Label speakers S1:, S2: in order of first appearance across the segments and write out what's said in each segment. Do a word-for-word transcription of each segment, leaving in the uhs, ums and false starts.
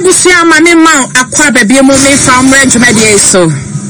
S1: Ebusia mame ma akwa bebie mo me fa mre dwumade so.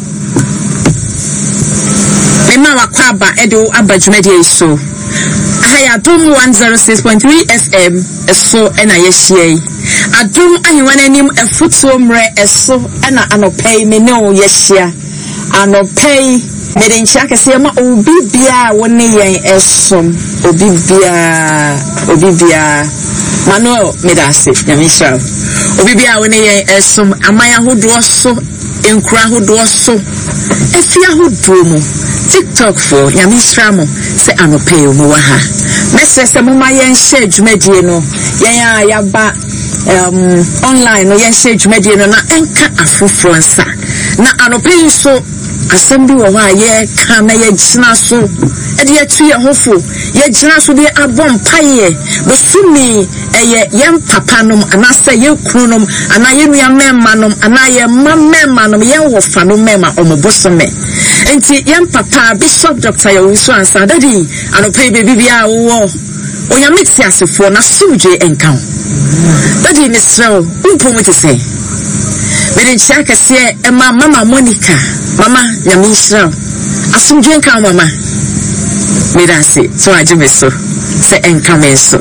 S1: Me ma akwa ba edo aba dwumade so. Ahaya Adum one oh six point three F M eso ena yehie. Adum ahiwa nanim efutuo mre eso ena anopei me ne o yehia. Anopei me den chaka se ma obi bia woni yen esom obi bia obi bia Manuel medase nyamisha obi bia woni yen esom amaya hodo so enkura hodo so efia hodo mu TikTok for nyamisha mo se anopei mo wa ha mese se mo ma yen share dwumadie no yen a yaba um online no yen share dwumadie no na enka afoforo nsa na anopei so assemble wo ha ye ka na ye gina so e de atu ye hofo ye gina so de abom paye bo sumi eye yem papa nom anase ye kunom ana ye nua memma nom ana ye mamma nom ye wo fa no memma omobosome enti yem papa Bishop Doctor Yewiso ansa dadi anope baby bia wo onya mix asefo na suje enkan dadi misrel umpo mo te say Meri chaka se ema mama Monica mama nyamisra asumdwen kan mama mirasi so ajime so se enkame so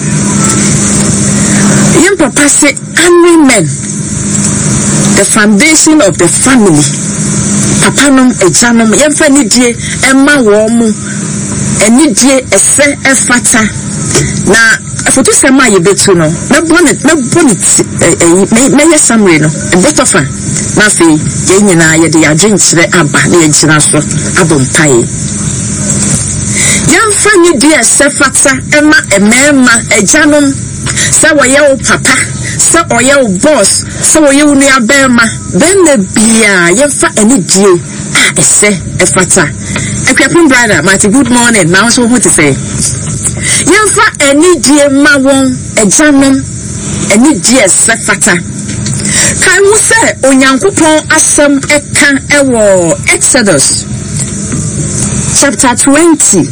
S1: yem papa se angry men the foundation of the family papa nom ejanom yem fa nidie ema wo mu enidie ese efata na afoto sema ye betu no na bonnet na bonnet eh me ye samre no botofa na fe ye nyina ye de adwenkyere aba na ye gyina so abompai yamfa ni de sefata ema emema ejanom sa woye wo papa sa oye wo boss sa woye wo nua bema ben na bia yamfa eni die a ese efata ekwapun brother Marty good morning now so what to say yamfa eni die ma won ejanom eni die sefata kan wo se onyankopon asem eka ewo Exodus chapter twenty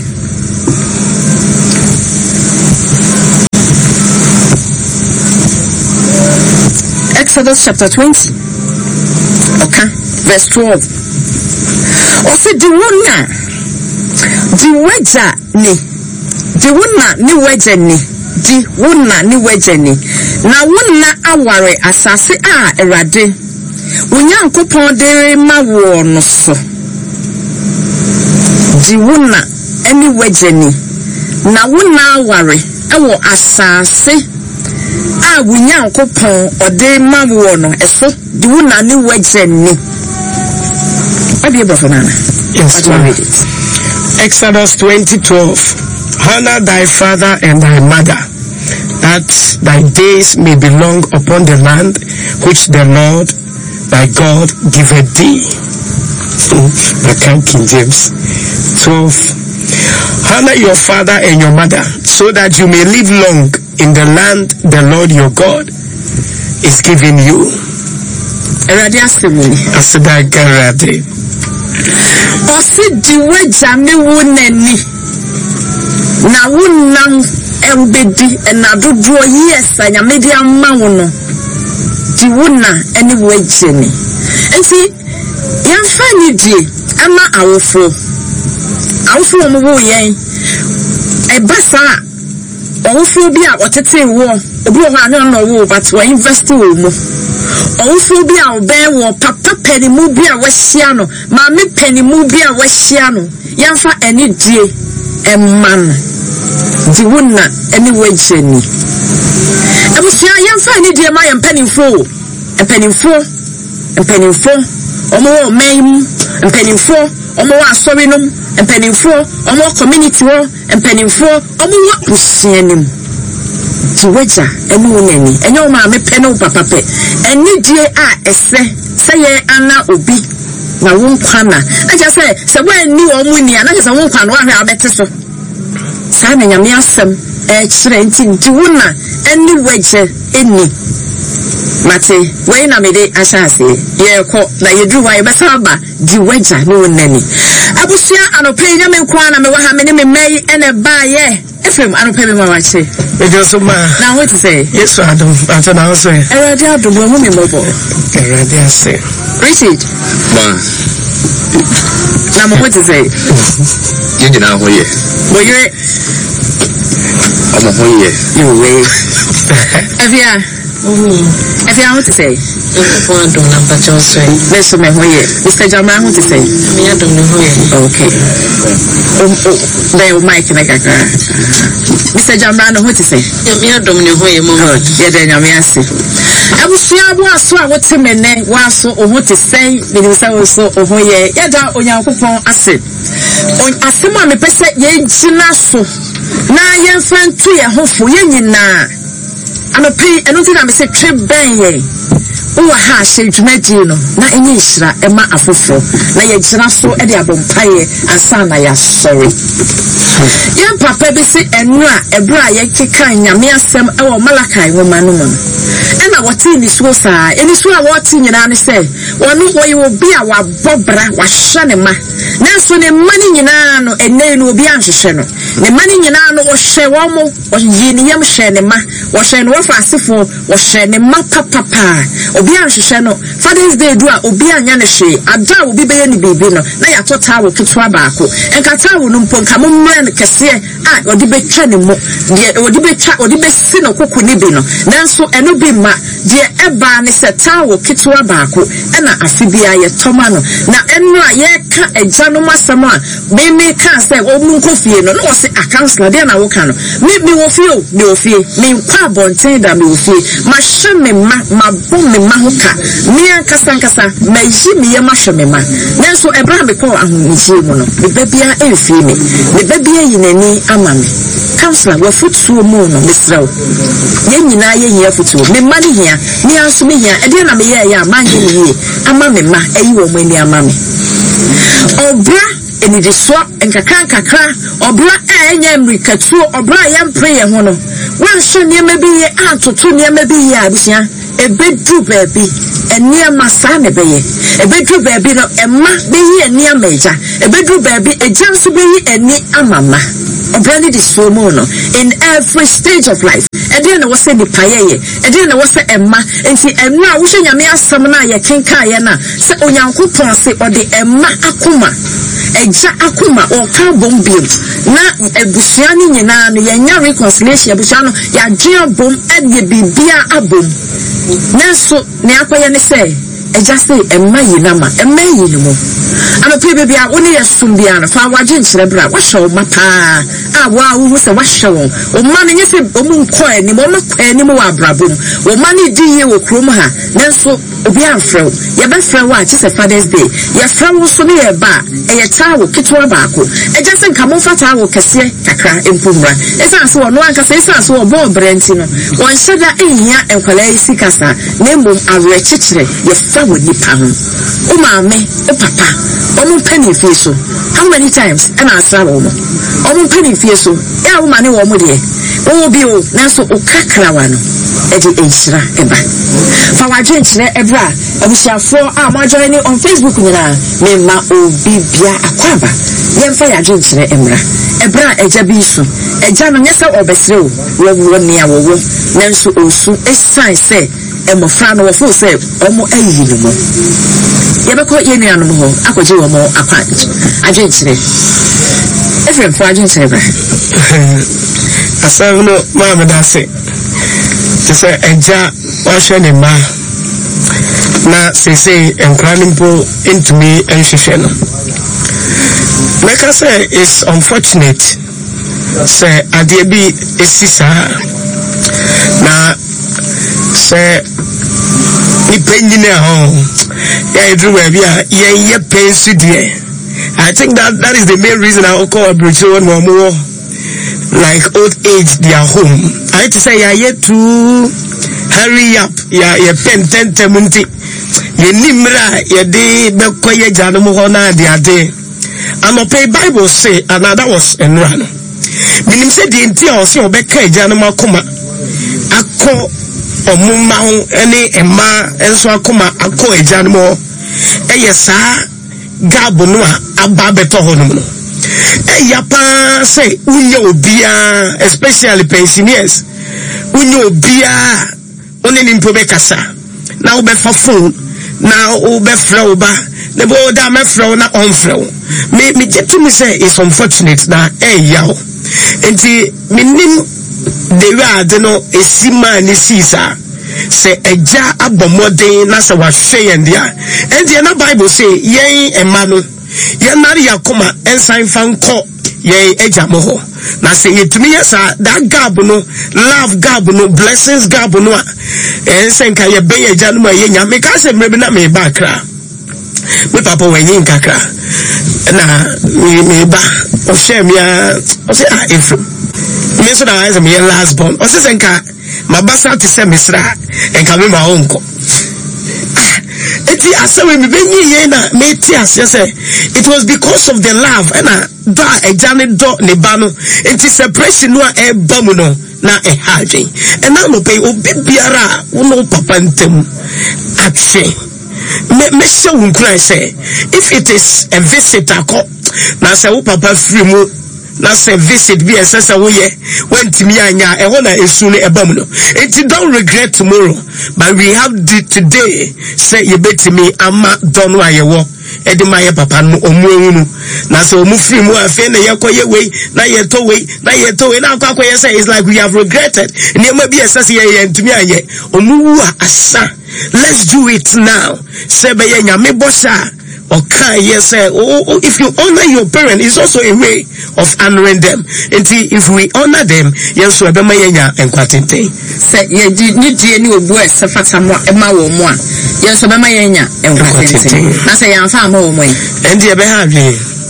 S1: Exodus chapter twenty okay verse twelve Ose di wona di weja ni di wona ni weja ni di wona ni weja ni na wona aware asase a erade onyankopon dere ma wo no so di wona eni weja ni na wona aware ewo asase a onyankopon ode ma wo no eso di wona ni weja ni
S2: Yes, Exodus twenty twelve. Honor thy father and thy mother, that thy days may be long upon the land which the Lord thy God giveth thee. I can't King James. twelve. Honor your father and your mother, so that you may live long in the land the Lord your God is giving you. Asida garade.
S1: Osi diwe jame wonani na wonam embedi na dodo yes anyamedi amma wono di wona eni wejeni enti yamfa ni die ama awofo awofo mo wo yen e basa awofo bi a otete wo obi ho anu no wo but we invest wo mo awofo bi a obe wo papa peni mu bi a wahia no maame peni mu bi a wahia no yamfa eni die emman di wona eni wejeni abusia yamfa eni die ma yampanimfo empanimfo empanimfo omo wo mem empanimfo omo wa asori no empanimfo omo community wo empanimfo omo wa pusianim ti weja eni wonani enyo ma me pe no papa pe eni die a ese seye ana obi na won kwana aja se se wa ni o mu ni ana se won kwana wa hwe abete so sa na nyame asem e kire nti di wona eni weje eni mate we na me de asase ye ko na yedru wa ye besa ba di weja ni wonani abusia anope nyame kwa na me wa ha me ne me mai ene ba ye Ephraim, I don't pay me my watch. It
S2: just ma.
S1: Now what to say?
S2: Yes, I don't. I don't know. Say.
S1: I already have the woman mobile.
S2: I already say.
S1: Richard.
S3: Ma.
S1: Now what to say?
S3: You didn't know who you.
S1: Well, you're.
S3: I'm a who you.
S1: You wait. If you if you want to say.
S4: One don't number just say.
S1: Let's me who you. Mister Jamal, what to say?
S4: Me I don't know who you.
S1: Okay. Um, oh, there Mike and I got Mister Jamal, what to say?
S4: Me I don't know who you.
S1: Good. Yeah, then I'm asking. I was sure I was so what to me was so or what to say. Because I was so or who ye. Yeah, that on your coupon acid. On a summer, me pesa ye jinaso. Na yen friend to your home for ye na. I'm a pay and nothing I'm a say trip bang. Oh, ha, she Jumedino, na inishra, Emma Afufo, na ye jinaso edi abompaye, and sana ya sorry. Yan papa be say enra, ebra ye kika nyamia sem ewo Malakai womanum. And I was in this was I, and this was what in your nanny say, one where you will be our bobra was shanema. Now, so the money in ano and then will be answered. The money in ano was shawamo, was yinium shanema, was shan off as if was shanema papa. Obian Shano, Father's Day do Obian Yaneshi, Ada will be any baby no, Naya Tota will put Wabaco, and Kata will numpon come on man Cassia, I or debate Chanimo, dear or debate chat or debate sin or Coconibino, Nanso and Obima, dear Eban is a tower kit Wabaco, and a Fibia Tomano. Now, Enra Yaka a Janoma Sama, Mimi can't say, oh, Munkofi, no, no, say a counselor, then I will can. Make me will feel, me will feel, me Quabon Tenda, me will feel, my shame, my bomb. Mahuka, Mia Casancasa, may she be a mashamema. Nanso Abraham call a museum, the baby a female, the baby in any amami. Counselor, were foot so moon, Miss Row. Yenina ye here for two, me money here, me also me here, and then I'm here, man, ye, a mammy, ma, a you when you are mammy. Oh, bra. And it is swap and kakan kakra or bra and yamrika two or bra yam prayer hono. One son near maybe ye aunt or two near maybe ye absia, a bedroom baby, and near my son a bay, a bedroom baby no a ma be ye near major, a bedroom baby, a chance to be and near a mama. Or branded is so mono in every stage of life. And then I was saying the paye, and then I was saying Emma, and see Emma, wishing you may have some na ya kinkayana, say on your coupon say or the Emma Akuma. Eja akuma o ka bombim na ebusuani nyina no yenya reconciliation ebusuano ya dua bom ade bibia abom nanso ne akoye ne say eja say emma yinama emma yinimo ama pe bibia woni yesum bia no fa waje nkyere bra wa hyew mapa a wa wo se wa hyew o ma ne nyese o mu nko ani mo makwa ani mo wa brabom o ma ne di ye wo krom ha nanso obi afrew ye be frew wa chi se Father's Day ye frew so ne ye ba e ye tawo kitwa baako e just nka mo fata wo kese kakra empumra esa so no anka se esa so obo brenti no won hyeda ehia enkwala isi kasa na mbom awe chichire ye fa wo nipa ho o maame o papa o mo pani fie so how many times and asra wo mo o mo pani fie so ya wo mane wo mo de o bi o na so o kakra wa no e di enhira eba fa wa dwenkyere ebra abusiafo a mo join on Facebook nyina me ma obi bia akwaba yemfa ya dwenkyere emra ebra eja bi su eja no nyesa obesre o wo wo nia wo wo nanso osu esan se emofra no wo fo se omo ayi no mo yebeko yenu anu ho akoje wo mo akwa adwenkyere Ephraim for adwenkyere bra
S2: asavno mama da se to say eja wa hwe ne ma na se se enkranimpo into me enhwehwe no like I say it's unfortunate say ade bi esisa na say ni penjine ho ya edru ba bia ye ye pensu die I think that that is the main reason I call a bridge one more like old age their home. I had to say yeah yet to hurry up yeah yeah pen ten temunti ye nimra ye de be koye janu ho na de ade and pay Bible say and that was en run minim say the entire o say obeka janu makoma akọ omuma ho ene ema enso akoma akọ ejanu mo eye saa gabo no aba beto ho no e ya pa say unye obia especially pensioners unye obia one ni mpo be kasa na wo be fa phone na wo be frɛ ba the boy that me frɛ na on frɛ me me get to me say it's unfortunate na eh yaw enti minim de wa de no esima ni sisa say eja abomoden na se wa hwe yen dia enti na Bible say yen ema no yen na ya koma ensan fan ko yen eja mo ho na say yetumi yesa that gap no love gap no blessings gap no ensan ka ye be eja no ma ye nya me ka se mrebi na me ba kra me papa wenyi nkakra na me me ba o share me o say ah if me so na as me last born o say senka mabasa to say misra enka me ma onko eti asewe me benyi ye na me ti ase say it was because of the love and da ejane do ne ba no enti separation no e ba mu no na e haje and now no pay obi biara wo no papa ntem atwe me me show unkra say if it is a visitor ko na say wo papa free mu na say visit be esesa wo ye wentimi anya e ho na esu ne ebam no it don't regret tomorrow but we have the today say you betimi ama don wa ye wo e de my papa no omuenu na say omu free mu afi na ye koye we na ye to we na ye to we na akwa koye say it's like we have regretted ne ma be esesa ye ntimi anye omu asa. Let's do it now. Sebe ye nyame bosa okay yes oh, if you honor your parents it's also a way of honoring them. And if we honor them yes so be ma ye nya enkwatente say ye ni die ni obu ese fata mo e ma wo mo a yes so be ma ye nya enkwatente na say yan fa ma wo mo yi and ye be ha dwe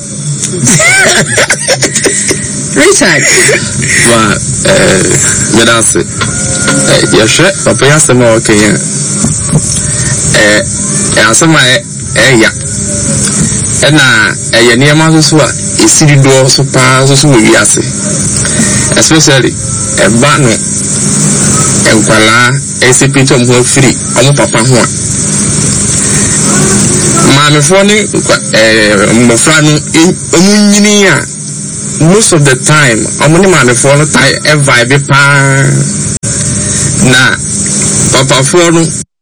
S2: Richard
S3: wa eh me dance eh ye hwe papa ya se ma okay eh eh asema eh ya ena eh ye ma so a esiri do so pa so so wi ase especially e ba no enkwala esipito mo free omo papa ho a ma me fo ni eh mo fra no omunyini a most of the time omo ni ma me fo no tai e vibe pa na papa fo no